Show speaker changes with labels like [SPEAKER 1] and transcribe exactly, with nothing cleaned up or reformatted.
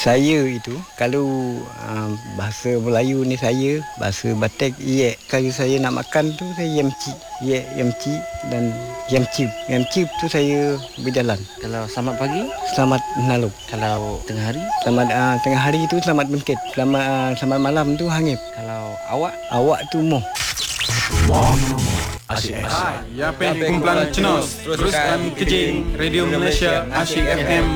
[SPEAKER 1] Saya itu kalau uh, bahasa Melayu ni saya, bahasa Batak ye, kalau saya nak makan tu saya yamci, ye yamci dan yamci. Yamci tu saya berjalan.
[SPEAKER 2] Kalau selamat pagi,
[SPEAKER 1] Selamat nalu.
[SPEAKER 2] kalau tengah hari,
[SPEAKER 1] Selamat uh, tengah hari itu selamat bengkit. Selamat uh, selamat malam tu hangip.
[SPEAKER 2] kalau awak,
[SPEAKER 1] Awak tu moh.
[SPEAKER 3] Asyik Hai, ya pe kumpulan Cenos teruskan kejing Radio Malaysia Asyik F M